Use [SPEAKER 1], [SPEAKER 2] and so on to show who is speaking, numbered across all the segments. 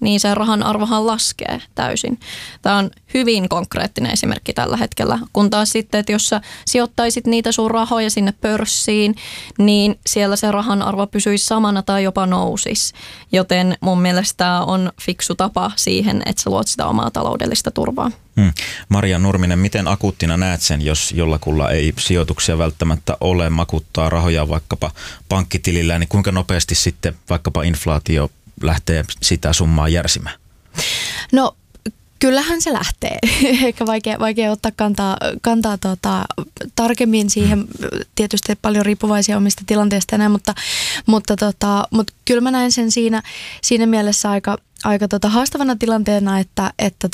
[SPEAKER 1] niin se rahan arvohan laskee täysin. Tämä on hyvin konkreettinen esimerkki tällä hetkellä, kun taas sitten, että jos sä sijoittaisit niitä sun rahoja sinne pörssiin, niin siellä se rahan arvo pysyisi samana tai jopa nousisi. Joten mun mielestä tämä on fiksu tapa siihen, että sä luot sitä omaa taloudellista turvaa.
[SPEAKER 2] Maria Nurminen, miten akuuttina näet sen, jos jollakulla ei sijoituksia välttämättä ole, makuttaa rahoja vaikkapa pankkitilillä, niin kuinka nopeasti sitten vaikkapa inflaatio lähtee sitä summaa järsimään?
[SPEAKER 3] No kyllähän se lähtee. Ehkä vaikea ottaa kantaa tarkemmin siihen, tietysti paljon riippuvaisia omista tilanteista enää, mutta kyllä mä näen sen siinä mielessä aika haastavana tilanteena, että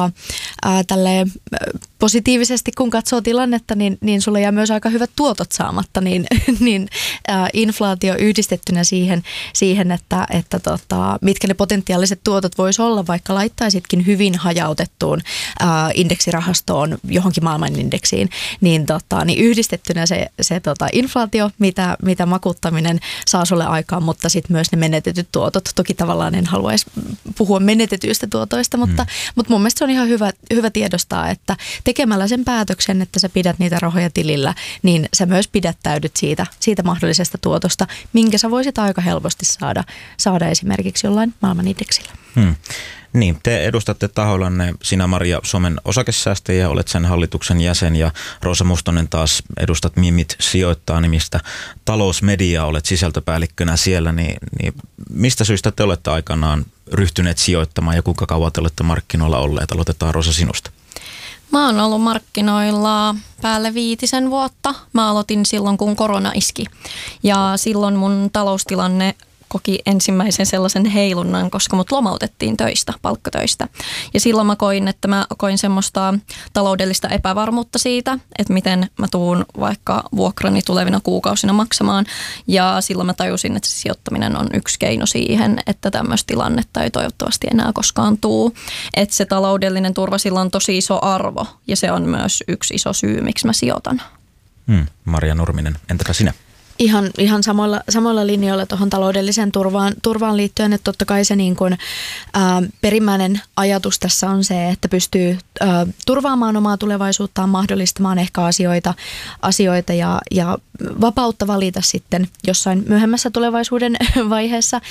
[SPEAKER 3] tälleen positiivisesti kun katsoo tilannetta, niin sulla jää myös aika hyvät tuotot saamatta, niin inflaatio yhdistettynä siihen että mitkä ne potentiaaliset tuotot voisi olla, vaikka laittaisitkin hyvin hajautettuun indeksirahastoon johonkin maailmanindeksiin, niin yhdistettynä se inflaatio, mitä makuttaminen saa sulle aikaan, mutta sitten myös ne menetetyt tuotot. Toki tavallaan en haluaisi puhua menetetyistä tuotoista, mutta mun mielestä se on ihan hyvä tiedostaa, että tekemällä sen päätöksen, että sä pidät niitä rahoja tilillä, niin sä myös pidättäydyt siitä mahdollisesta tuotosta, minkä sä voisit aika helposti saada esimerkiksi jollain maailmanindeksillä.
[SPEAKER 2] Niin, te edustatte tahoillanne, sinä Maria, Suomen osakesäästäjiä, olet sen hallituksen jäsen, ja Roosa Mustonen taas edustat Mimit sijoittaa -nimistä talousmediaa, olet sisältöpäällikkönä siellä, niin mistä syystä te olette aikanaan ryhtyneet sijoittamaan ja kuinka kauan te olette markkinoilla olleet? Aloitetaan Roosa sinusta.
[SPEAKER 1] Mä oon ollut markkinoilla päälle 5 vuotta. Mä aloitin silloin, kun korona iski, ja silloin mun taloustilanne koki ensimmäisen sellaisen heilunnan, koska mut lomautettiin palkkatöistä. Ja silloin mä koin semmoista taloudellista epävarmuutta siitä, että miten mä tuun vaikka vuokrani tulevina kuukausina maksamaan. Ja silloin mä tajusin, että se sijoittaminen on yksi keino siihen, että tämmöistä tilannetta ei toivottavasti enää koskaan tuu. Että se taloudellinen turva sillä on tosi iso arvo, ja se on myös yksi iso syy, miksi mä sijoitan.
[SPEAKER 2] Maria Nurminen, entäpä sinä?
[SPEAKER 3] Ihan samoilla linjoilla tuohon taloudelliseen turvaan liittyen, että totta kai se niin kuin, perimmäinen ajatus tässä on se, että pystyy turvaamaan omaa tulevaisuuttaan, mahdollistamaan ehkä asioita ja vapautta valita sitten jossain myöhemmässä tulevaisuuden vaiheessa,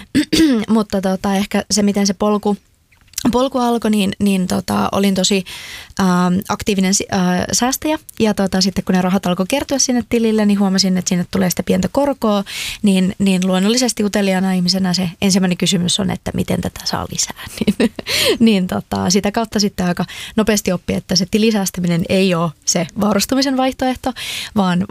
[SPEAKER 3] mutta ehkä se, miten se polku alkoi, niin olin tosi aktiivinen säästäjä, ja sitten kun ne rahat alkoi kertyä sinne tilille, niin huomasin, että sinne tulee sitä pientä korkoa, niin luonnollisesti uteliaana ihmisenä se ensimmäinen kysymys on, että miten tätä saa lisää. niin sitä kautta sitten aika nopeasti oppi, että se tilisäästäminen ei ole se vaurastumisen vaihtoehto, vaan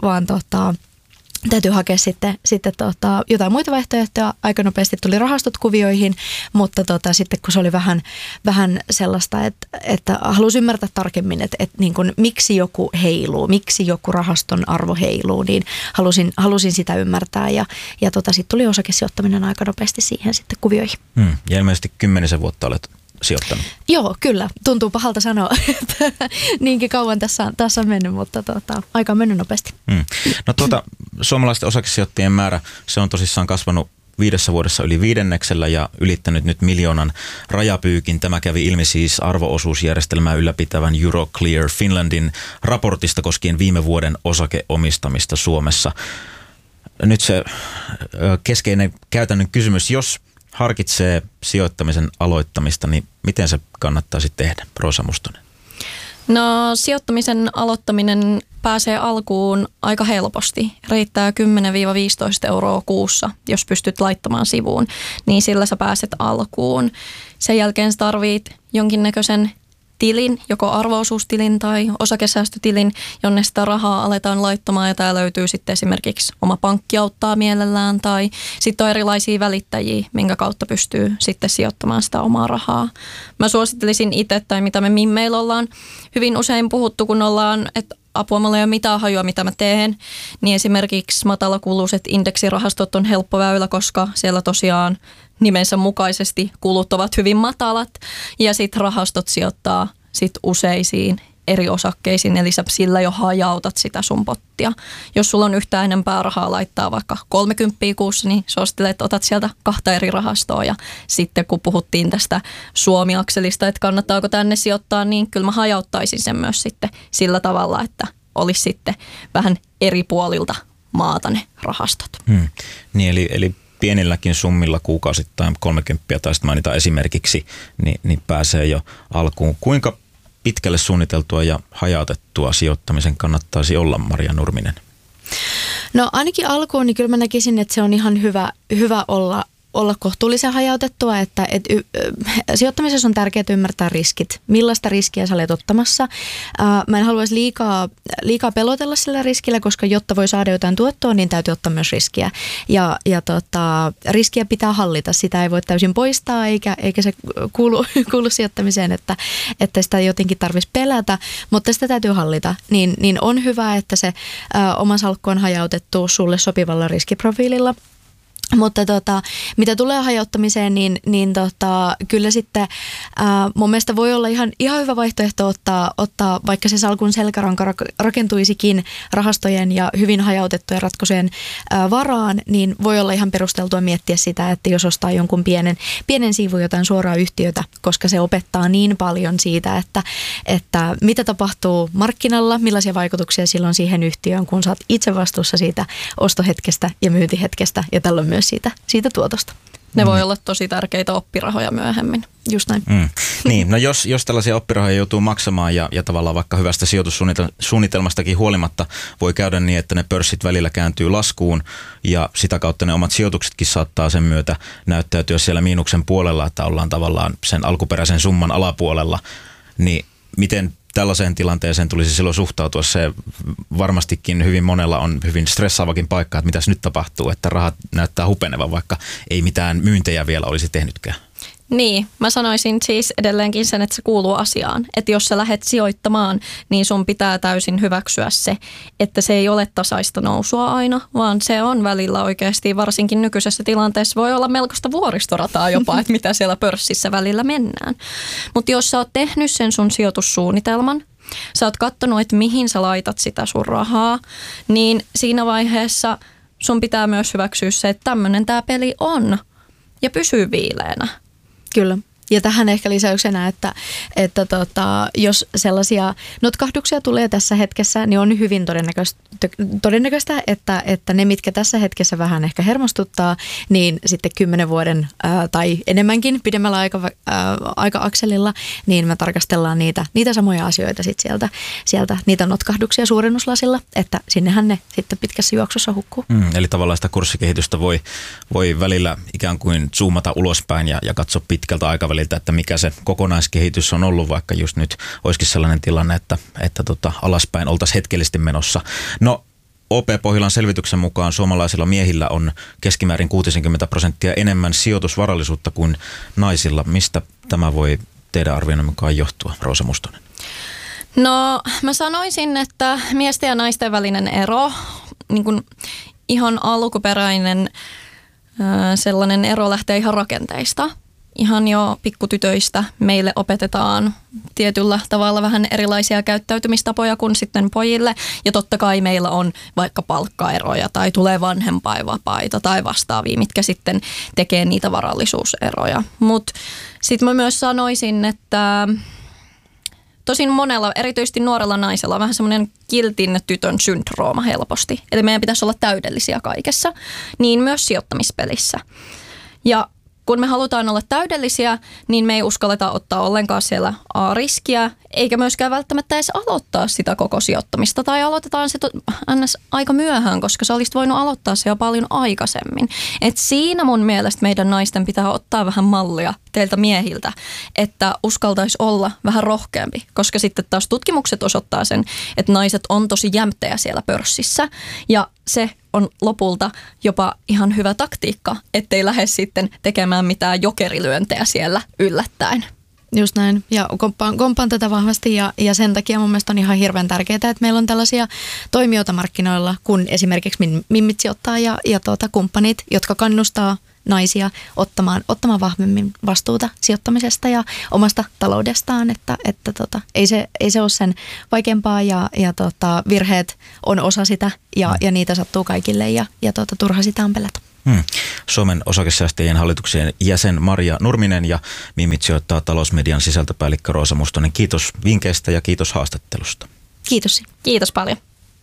[SPEAKER 3] täytyy hakea sitten jotain muita vaihtoehtoja. Aika nopeasti tuli rahastot kuvioihin, mutta sitten kun se oli vähän sellaista, että halusi ymmärtää tarkemmin, että niin kuin, miksi joku heiluu, miksi joku rahaston arvo heiluu, niin halusin sitä ymmärtää. Ja sitten tuli osakesijoittaminen aika nopeasti siihen sitten kuvioihin.
[SPEAKER 2] Ja ilmeisesti 10 vuotta olet sijoittanut.
[SPEAKER 3] Joo, kyllä. Tuntuu pahalta sanoa, että niinkin kauan tässä on mennyt, mutta aika on mennyt nopeasti.
[SPEAKER 2] Suomalaisten osakesijoittajien määrä, se on tosissaan kasvanut 5 vuodessa yli 5 ja ylittänyt nyt 1 000 000 rajapyykin. Tämä kävi ilmi siis arvo-osuusjärjestelmää ylläpitävän Euroclear Finlandin raportista koskien viime vuoden osakeomistamista Suomessa. Nyt se keskeinen käytännön kysymys, jos harkitsee sijoittamisen aloittamista, niin miten se kannattaisi tehdä, Roosa Mustonen?
[SPEAKER 1] No, sijoittamisen aloittaminen pääsee alkuun aika helposti. Riittää 10-15 euroa kuussa, jos pystyt laittamaan sivuun, niin sillä sä pääset alkuun. Sen jälkeen sä tarvit jonkinnäköisen tilin, joko arvo-osuustilin tai osakesäästötilin, jonne sitä rahaa aletaan laittamaan, ja tää löytyy sitten esimerkiksi oma pankki auttaa mielellään, tai sitten on erilaisia välittäjiä, minkä kautta pystyy sitten sijoittamaan sitä omaa rahaa. Mä suosittelisin itse, tai mitä me Mimmeillä ollaan hyvin usein puhuttu, kun ollaan, että apua, mulla ei ole mitään hajua, mitä mä teen, niin esimerkiksi matalakuluiset indeksirahastot on helppo väylä, koska siellä tosiaan nimensä mukaisesti kulut ovat hyvin matalat, ja sitten rahastot sijoittaa sit useisiin eri osakkeisiin, eli sä sillä jo hajautat sitä sun pottia. Jos sulla on yhtään enempää rahaa laittaa vaikka 30 kuussa, niin suosittelen, että otat sieltä 2 eri rahastoa. Ja sitten kun puhuttiin tästä Suomi-akselista, että kannattaako tänne sijoittaa, niin kyllä mä hajauttaisin sen myös sitten sillä tavalla, että olisi sitten vähän eri puolilta maata ne rahastot.
[SPEAKER 2] Niin, eli pienilläkin summilla kuukausittain 30 tai sitten mainitaan esimerkiksi, niin pääsee jo alkuun. Kuinka pitkälle suunniteltua ja hajautettua sijoittamisen kannattaisi olla, Maria Nurminen?
[SPEAKER 3] No ainakin alkuun, niin kyllä mä näkisin, että se on ihan hyvä olla kohtuullisen hajautettua, että sijoittamisessa on tärkeää ymmärtää riskit. Millaista riskiä sä olet ottamassa? Mä en haluaisi liikaa pelotella sillä riskillä, koska jotta voi saada jotain tuottoa, niin täytyy ottaa myös riskiä. Ja riskiä pitää hallita. Sitä ei voi täysin poistaa, eikä se kuulu sijoittamiseen, että sitä jotenkin tarvitsisi pelätä, mutta sitä täytyy hallita. Niin on hyvä, että se oma salkku on hajautettu sulle sopivalla riskiprofiililla. Mutta mitä tulee hajauttamiseen, niin kyllä sitten mun mielestä voi olla ihan hyvä vaihtoehto ottaa vaikka se salkun selkäranka rakentuisikin rahastojen ja hyvin hajautettujen ratkaisujen varaan, niin voi olla ihan perusteltua miettiä sitä, että jos ostaa jonkun pienen siivun jotain suoraa yhtiötä, koska se opettaa niin paljon siitä, että mitä tapahtuu markkinalla, millaisia vaikutuksia silloin siihen yhtiöön, kun sä oot itse vastuussa siitä ostohetkestä ja myyntihetkestä ja tällöin myös siitä tuotosta.
[SPEAKER 1] Ne voi olla tosi tärkeitä oppirahoja myöhemmin.
[SPEAKER 3] Just näin.
[SPEAKER 2] Niin, no jos tällaisia oppirahoja joutuu maksamaan ja tavallaan vaikka hyvästä sijoitussuunnitelmastakin huolimatta voi käydä niin, että ne pörssit välillä kääntyy laskuun ja sitä kautta ne omat sijoituksetkin saattaa sen myötä näyttäytyä siellä miinuksen puolella, että ollaan tavallaan sen alkuperäisen summan alapuolella, niin miten tällaiseen tilanteeseen tulisi silloin suhtautua? Se varmastikin hyvin monella on hyvin stressaavakin paikka, että mitäs nyt tapahtuu, että rahat näyttää hupenevan, vaikka ei mitään myyntejä vielä olisi tehnytkään.
[SPEAKER 1] Niin, mä sanoisin siis edelleenkin sen, että se kuuluu asiaan. Että jos sä lähdet sijoittamaan, niin sun pitää täysin hyväksyä se, että se ei ole tasaista nousua aina, vaan se on välillä oikeasti, varsinkin nykyisessä tilanteessa voi olla melkoista vuoristorataa jopa, että mitä siellä pörssissä välillä mennään. Mutta jos sä oot tehnyt sen sun sijoitussuunnitelman, sä oot katsonut, että mihin sä laitat sitä sun rahaa, niin siinä vaiheessa sun pitää myös hyväksyä se, että tämmöinen tää peli on ja pysyy viileänä.
[SPEAKER 3] Kyllä. Ja tähän ehkä lisäyksenä, että jos notkahduksia tulee tässä hetkessä, niin on hyvin todennäköistä, että ne, mitkä tässä hetkessä vähän ehkä hermostuttaa, niin sitten 10 vuoden tai enemmänkin pidemmällä aika-akselilla, niin me tarkastellaan niitä samoja asioita sieltä niitä notkahduksia suurennuslasilla, että sinnehän ne sitten pitkässä juoksussa hukkuu.
[SPEAKER 2] Eli tavallaan sitä kurssikehitystä voi välillä ikään kuin zoomata ulospäin ja katsoa pitkältä aikaväliltä, että mikä se kokonaiskehitys on ollut, vaikka just nyt olisikin sellainen tilanne, että alaspäin oltaisiin hetkellisesti menossa. No, OP Pohjolan selvityksen mukaan suomalaisilla miehillä on keskimäärin 60% enemmän sijoitusvarallisuutta kuin naisilla. Mistä tämä voi teidän arvionne mukaan johtua, Roosa Mustonen?
[SPEAKER 1] No, mä sanoisin, että miesten ja naisten välinen ero, niin kuin ihan alkuperäinen sellainen ero lähtee ihan rakenteista. Ihan jo pikkutytöistä meille opetetaan tietyllä tavalla vähän erilaisia käyttäytymistapoja kuin sitten pojille. Ja totta kai meillä on vaikka palkkaeroja tai tulee vanhempainvapaita tai vastaavia, mitkä sitten tekee niitä varallisuuseroja. Mutta sitten mä myös sanoisin, että tosin monella, erityisesti nuorella naisella on vähän semmoinen kiltin tytön syndrooma helposti. Eli meidän pitäisi olla täydellisiä kaikessa, niin myös sijoittamispelissä. Ja kun me halutaan olla täydellisiä, niin me ei uskalleta ottaa ollenkaan siellä riskiä, eikä myöskään välttämättä edes aloittaa sitä koko sijoittamista. Tai aloitetaan se aika myöhään, koska sä olisit voinut aloittaa se jo paljon aikaisemmin. Et siinä mun mielestä meidän naisten pitää ottaa vähän mallia teiltä miehiltä, että uskaltaisi olla vähän rohkeampi. Koska sitten taas tutkimukset osoittaa sen, että naiset on tosi jämptejä siellä pörssissä. Ja se on lopulta jopa ihan hyvä taktiikka, ettei lähde sitten tekemään mitään jokerilyöntejä siellä yllättäen.
[SPEAKER 3] Just näin. Ja komppaan tätä vahvasti ja sen takia mun mielestä on ihan hirveän tärkeää, että meillä on tällaisia toimijoita markkinoilla, kun esimerkiksi Mimmit sijoittaa ja kumppanit, jotka kannustaa naisia ottamaan vahvemmin vastuuta sijoittamisesta ja omasta taloudestaan, että ei se ole sen vaikeampaa ja virheet on osa sitä ja niitä sattuu kaikille ja turha sitä on pelätä.
[SPEAKER 2] Suomen osakesäästäjien hallituksen jäsen Maria Nurminen ja Mimmit sijoittaa talousmedian sisältöpäällikkö Roosa Mustonen. Kiitos vinkkeistä ja kiitos haastattelusta.
[SPEAKER 3] Kiitos.
[SPEAKER 1] Kiitos paljon.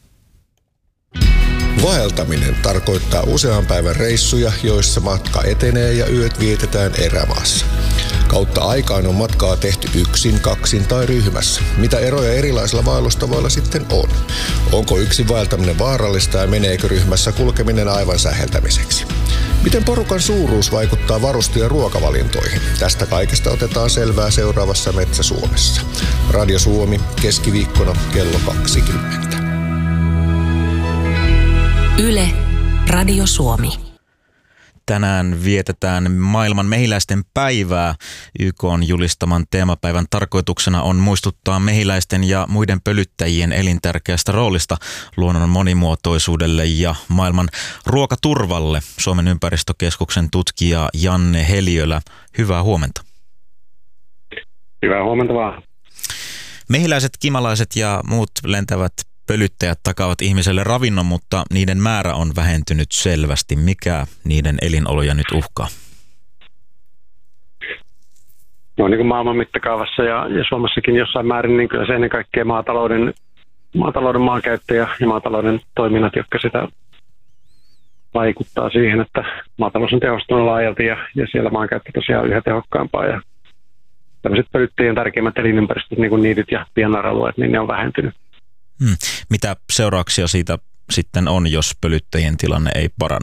[SPEAKER 4] Vaeltaminen tarkoittaa usean päivän reissuja, joissa matka etenee ja yöt vietetään erämaassa. Kautta aikaan on matkaa tehty yksin, kaksin tai ryhmässä. Mitä eroja erilaisilla vaellustavoilla sitten on? Onko yksin vaeltaminen vaarallista ja meneekö ryhmässä kulkeminen aivan säheltämiseksi? Miten porukan suuruus vaikuttaa varuste- ja ruokavalintoihin? Tästä kaikesta otetaan selvää seuraavassa Metsä Suomessa. Radio Suomi, keskiviikkona kello 20.
[SPEAKER 5] Yle, Radio Suomi.
[SPEAKER 2] Tänään vietetään maailman mehiläisten päivää. YK:n julistaman teemapäivän tarkoituksena on muistuttaa mehiläisten ja muiden pölyttäjien elintärkeästä roolista luonnon monimuotoisuudelle ja maailman ruokaturvalle. Suomen ympäristökeskuksen tutkija Janne Heliölä, hyvää huomenta.
[SPEAKER 6] Hyvää huomenta vaan.
[SPEAKER 2] Mehiläiset, kimalaiset ja muut lentävät pölyttäjät takaavat ihmiselle ravinnon, mutta niiden määrä on vähentynyt selvästi. Mikä niiden elinoloja nyt uhkaa?
[SPEAKER 6] No niin kuin maailman mittakaavassa ja Suomessakin jossain määrin, niin kyllä se ennen kaikkea maatalouden maankäyttö ja maatalouden toiminnat, jotka sitä vaikuttaa siihen, että maatalous on tehostunut laajalti ja siellä maankäyttö tosiaan yhä tehokkaampaa. Ja tämmöiset pölyttäjien tärkeimmät elinympäristöt, niin kuin niityt ja pienaralueet, niin ne on vähentynyt.
[SPEAKER 2] Mitä seurauksia siitä sitten on, jos pölyttäjien tilanne ei parane?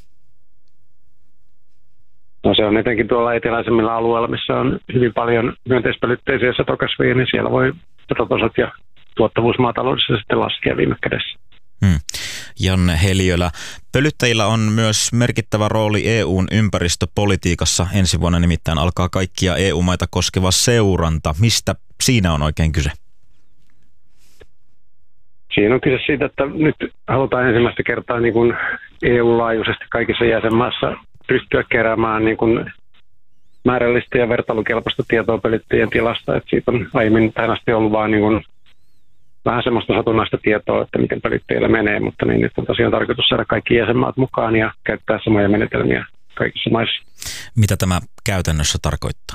[SPEAKER 6] No se on etenkin tuolla eteläisemmillä alueilla, missä on hyvin paljon myönteispölytteisiä satokasveja, niin siellä voi petotasot ja tuottavuus maataloudessa sitten laskea viime kädessä.
[SPEAKER 2] Janne Heliölä, pölyttäjillä on myös merkittävä rooli EU:n ympäristöpolitiikassa. Ensi vuonna nimittäin alkaa kaikkia EU-maita koskeva seuranta. Mistä siinä on oikein kyse?
[SPEAKER 6] Siinä on kyse siitä, että nyt halutaan ensimmäistä kertaa niin kuin EU-laajuisesti kaikissa jäsenmaissa pystyä keräämään niin kuin määrällistä ja vertailukelpoista tietoa pölyttäjien tilasta. Että siitä on aiemmin tähän asti ollut vain niin kuin vähän semmoista satunnaista tietoa, että miten pölyttäjillä menee, mutta niin nyt on tosiaan tarkoitus saada kaikki jäsenmaat mukaan ja käyttää samoja menetelmiä kaikissa maissa.
[SPEAKER 2] Mitä tämä käytännössä tarkoittaa?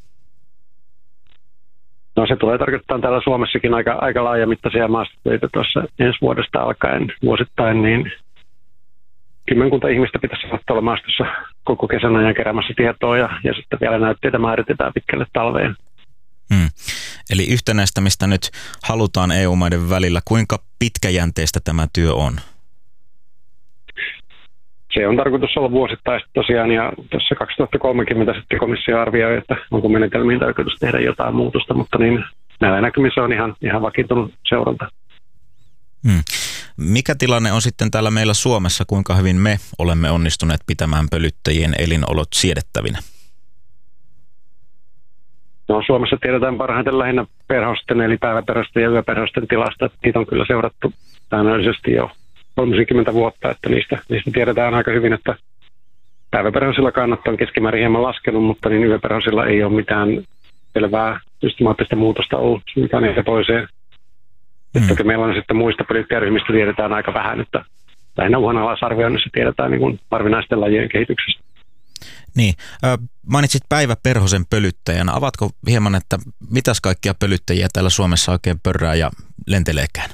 [SPEAKER 6] No se tulee tarkoittaa täällä Suomessakin aika laajamittaisia maastotöitä tuossa ensi vuodesta alkaen vuosittain, niin kymmenkunta ihmistä pitäisi olla maastossa koko kesän ajan keräämässä tietoa ja sitten vielä näytteitä määritetään pitkälle talveen.
[SPEAKER 2] Eli yhtenäistämistä nyt halutaan EU-maiden välillä. Kuinka pitkäjänteistä tämä työ on?
[SPEAKER 6] Se on tarkoitus olla vuosittaista tosiaan ja tuossa 2030 sitten komissio arvioi, että onko menetelmiin tarkoitus tehdä jotain muutosta, mutta niin näillä näkymissä on ihan vakiintunut seuranta.
[SPEAKER 2] Mikä tilanne on sitten täällä meillä Suomessa? Kuinka hyvin me olemme onnistuneet pitämään pölyttäjien elinolot siedettävinä?
[SPEAKER 6] No, Suomessa tiedetään parhaiten lähinnä perhosten eli päiväperhosten ja yöperhosten tilasta. Niitä on kyllä seurattu säännöllisesti jo 30 vuotta, että niistä tiedetään aika hyvin, että päiväperhosilla kannat on keskimäärin hieman laskenut, mutta niin yöperhosilla ei ole mitään selvää systemaattista muutosta ollut mitään niitä toiseen. Toki meillä on sitten muista pölyttäjäryhmistä tiedetään aika vähän, että lähinnä uhanalaisarvioinnissa tiedetään niin kuin harvinaisten lajien kehityksestä.
[SPEAKER 2] Niin, mainitsit päiväperhosen pölyttäjänä. Avatko hieman, että mitäs kaikkia pölyttäjiä täällä Suomessa oikein pörrää ja lenteleekään?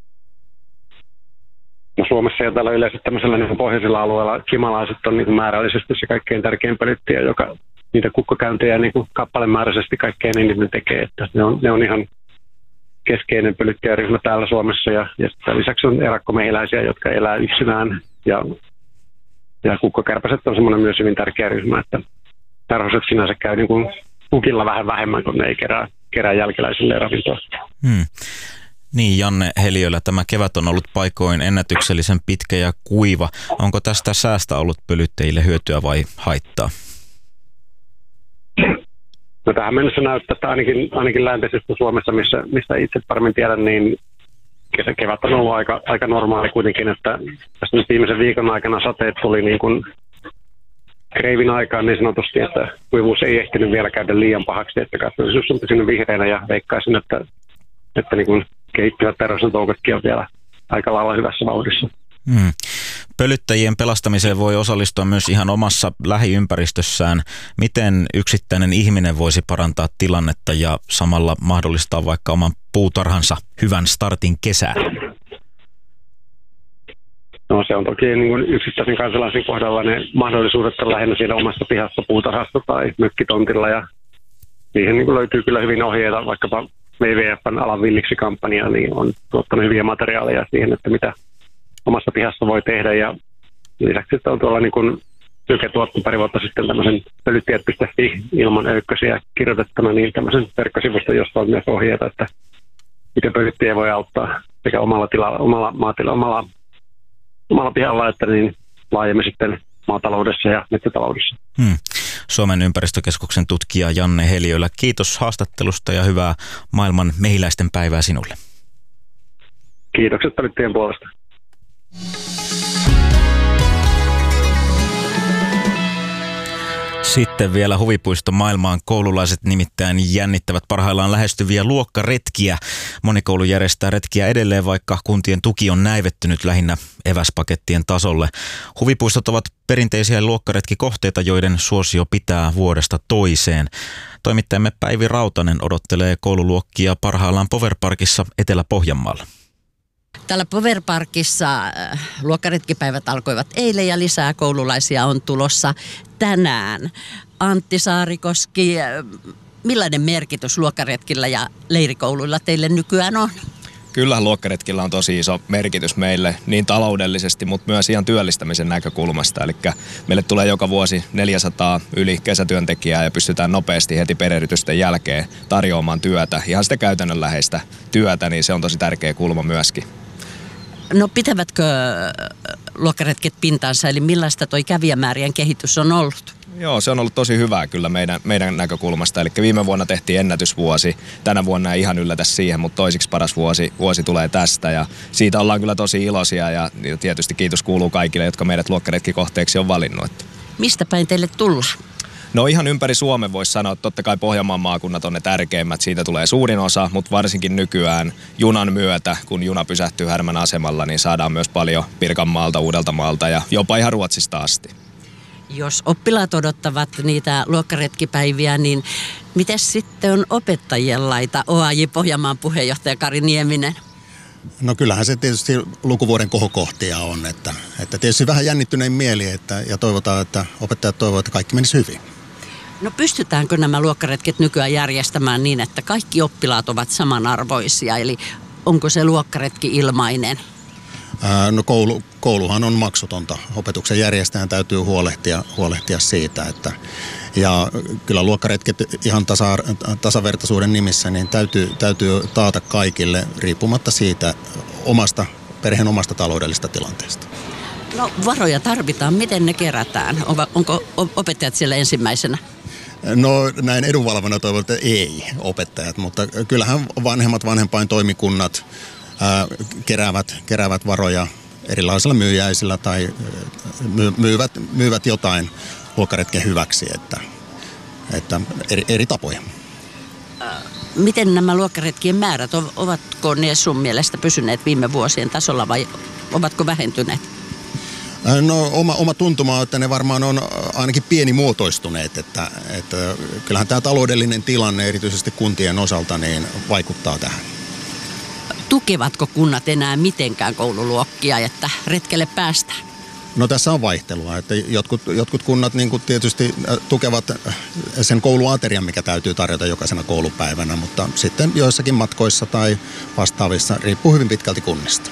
[SPEAKER 6] No Suomessa ja täällä yleensä tämmöisellä niin pohjoisilla alueilla kimalaiset on niin määrällisesti se kaikkein tärkein pölyttäjä, joka niitä kukkokäyntejä niin kappalemääräisesti kaikkein eniten tekee. Että ne on ihan keskeinen pölyttäjäryhmä täällä Suomessa ja lisäksi on erakkomehiläisiä, jotka elää yksinään ja kukkokärpäset on semmoinen myös hyvin tärkeä ryhmä, että perhoset sinänsä käy niin kuin kukilla vähän vähemmän, kun ne ei kerää jälkeläisille ravintoa.
[SPEAKER 2] Niin, Janne Heliölä, tämä kevät on ollut paikoin ennätyksellisen pitkä ja kuiva. Onko tästä säästä ollut pölyttäjille hyötyä vai haittaa?
[SPEAKER 6] No tähän mennessä näyttää, että ainakin läntisessä Suomessa, mistä itse paremmin tiedän, niin kevät on ollut aika normaali kuitenkin, että tässä nyt viimeisen viikon aikana sateet tuli niin kuin kreivin aikaan niin sanotusti, että kuivuus ei ehtinyt vielä käydä liian pahaksi, että kasvillisuus on pysynyt vihreänä ja veikkaisin, että niin kuin kehittyvät perhosen toukotkin on vielä aika lailla hyvässä vauhdissa.
[SPEAKER 2] Pölyttäjien pelastamiseen voi osallistua myös ihan omassa lähiympäristössään. Miten yksittäinen ihminen voisi parantaa tilannetta ja samalla mahdollistaa vaikka oman puutarhansa hyvän startin kesään?
[SPEAKER 6] No se on toki niin kuin yksittäisen kansalaisen kohdalla ne mahdollisuudet on lähinnä siinä omassa pihassa, puutarhassa tai mökkitontilla ja siihen niin kuin löytyy kyllä hyvin ohjeita, vaikkapa WWF:n alan villiksi -kampanja niin on tuottanut hyviä materiaaleja siihen, että mitä omassa pihassa voi tehdä ja lisäksi on tuolla niin kuin Syke tuotti pari vuotta sitten tämmöisen pölyttiet.fi ilman öykkösiä kirjoitettuna niin tämmöisen verkkosivuston, jossa on myös ohjeita, että miten pölyttiä voi auttaa sekä omalla tilalla, omalla maatilalla, omalla pihalla, että niin laajemmin sitten maataloudessa ja metsätaloudessa.
[SPEAKER 2] Suomen ympäristökeskuksen tutkija Janne Heliölä, kiitos haastattelusta ja hyvää maailman mehiläisten päivää sinulle.
[SPEAKER 6] Kiitokset pölyttien puolesta.
[SPEAKER 2] Sitten vielä huvipuisto maailmaan. Koululaiset nimittäin jännittävät parhaillaan lähestyviä luokkaretkiä. Moni koulu järjestää retkiä edelleen, vaikka kuntien tuki on näivettynyt lähinnä eväspakettien tasolle. Huvipuistot ovat perinteisiä luokkaretkikohteita, joiden suosio pitää vuodesta toiseen. Toimittajamme Päivi Rautanen odottelee koululuokkia parhaillaan Powerparkissa Etelä-Pohjanmaalla.
[SPEAKER 7] Täällä Powerparkissa luokkaretkipäivät alkoivat eilen ja lisää koululaisia on tulossa tänään. Antti Saarikoski, millainen merkitys luokkaretkillä ja leirikouluilla teille nykyään on?
[SPEAKER 8] Kyllä luokkaretkillä on tosi iso merkitys meille niin taloudellisesti, mutta myös ihan työllistämisen näkökulmasta. Eli meille tulee joka vuosi 400 yli kesätyöntekijää ja pystytään nopeasti heti perehdytysten jälkeen tarjoamaan työtä. Ihan sitä käytännönläheistä työtä, niin se on tosi tärkeä kulma myöskin.
[SPEAKER 7] No pitävätkö luokkaretket pintansa, eli millaista toi kävijämäärien kehitys on ollut?
[SPEAKER 8] Joo, se on ollut tosi hyvää kyllä meidän näkökulmasta. Eli viime vuonna tehtiin ennätysvuosi. Tänä vuonna ei ihan yllätä siihen, mutta toisiksi paras vuosi tulee tästä. Ja siitä ollaan kyllä tosi iloisia ja tietysti kiitos kuuluu kaikille, jotka meidät luokkaretkikohteeksi on valinnut.
[SPEAKER 7] Mistä päin teille tullaan?
[SPEAKER 8] No ihan ympäri Suomen voisi sanoa, että totta kai Pohjanmaan maakunnat on ne tärkeimmät, siitä tulee suurin osa, mutta varsinkin nykyään junan myötä, kun juna pysähtyy Härmän asemalla, niin saadaan myös paljon Pirkanmaalta, Uudeltamaalta ja jopa ihan Ruotsista asti.
[SPEAKER 7] Jos oppilaat odottavat niitä luokkaretkipäiviä, niin miten sitten on opettajien laita? OAJ Pohjanmaan puheenjohtaja Kari Nieminen.
[SPEAKER 9] No kyllähän se tietysti lukuvuoden kohokohtia on, että tietysti vähän jännittynein mieli ja toivotaan, että opettajat toivovat, että kaikki menisi hyvin.
[SPEAKER 7] No pystytäänkö nämä luokkaretket nykyään järjestämään niin, että kaikki oppilaat ovat samanarvoisia, eli onko se luokkaretki ilmainen?
[SPEAKER 9] No kouluhan on maksutonta. Opetuksen järjestäjän täytyy huolehtia siitä, että ja kyllä luokkaretket ihan tasavertaisuuden nimissä niin täytyy taata kaikille riippumatta siitä perheen omasta taloudellisesta tilanteesta.
[SPEAKER 7] No varoja tarvitaan. Miten ne kerätään? Onko opettajat siellä ensimmäisenä?
[SPEAKER 9] No näin edunvalvona toivon, että ei opettajat, mutta kyllähän vanhempaintoimikunnat keräävät varoja erilaisilla myyjäisillä tai myyvät jotain luokkaretken hyväksi, että eri tapoja.
[SPEAKER 7] Miten nämä luokkaretkien määrät, ovatko ne sun mielestä pysyneet viime vuosien tasolla vai ovatko vähentyneet?
[SPEAKER 9] No oma tuntuma on, että ne varmaan on ainakin pienimuotoistuneet, että kyllähän tämä taloudellinen tilanne erityisesti kuntien osalta niin vaikuttaa tähän.
[SPEAKER 7] Tukevatko kunnat enää mitenkään koululuokkia, että retkelle päästään?
[SPEAKER 9] No tässä on vaihtelua, että jotkut kunnat niin kuin tietysti tukevat sen kouluaterian, mikä täytyy tarjota jokaisena koulupäivänä, mutta sitten joissakin matkoissa tai vastaavissa riippuu hyvin pitkälti kunnista.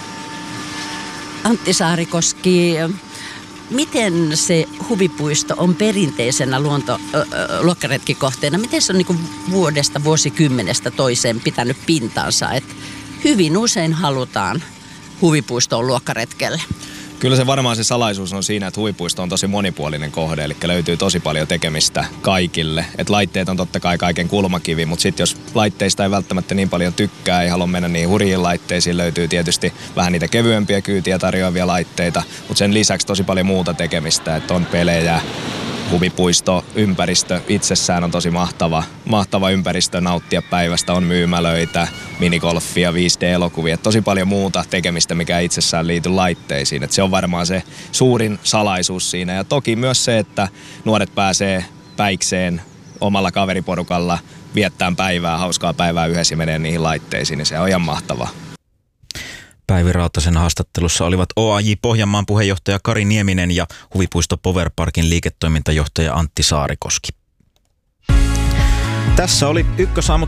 [SPEAKER 7] Antti Saarikoski, miten se huvipuisto on perinteisenä luokkaretkikohteena? Miten se on niin kuin vuosikymmenestä toiseen pitänyt pintansa? Et hyvin usein halutaan huvipuistoon luokkaretkelle.
[SPEAKER 8] Kyllä se varmaan se salaisuus on siinä, että huvipuisto on tosi monipuolinen kohde, eli löytyy tosi paljon tekemistä kaikille. Et laitteet on totta kai kaiken kulmakivi, mutta sitten jos laitteista ei välttämättä niin paljon tykkää, ei halua mennä niin hurjiin laitteisiin, löytyy tietysti vähän niitä kevyempiä kyytiä tarjoavia laitteita, mutta sen lisäksi tosi paljon muuta tekemistä, että on pelejä, huvipuisto, ympäristö itsessään on tosi mahtava ympäristö nauttia päivästä, on myymälöitä, minigolfia, 5D-elokuvia, tosi paljon muuta tekemistä, mikä ei itsessään liity laitteisiin. Et se on varmaan se suurin salaisuus siinä ja toki myös se, että nuoret pääsee päikseen omalla kaveriporukalla viettämään hauskaa päivää yhdessä ja menee niihin laitteisiin, niin se on ihan mahtavaa.
[SPEAKER 2] Päivi Rautasen haastattelussa olivat OAJ Pohjanmaan puheenjohtaja Kari Nieminen ja Huvipuisto Powerparkin liiketoimintajohtaja Antti Saarikoski. Tässä oli Ykkösaamu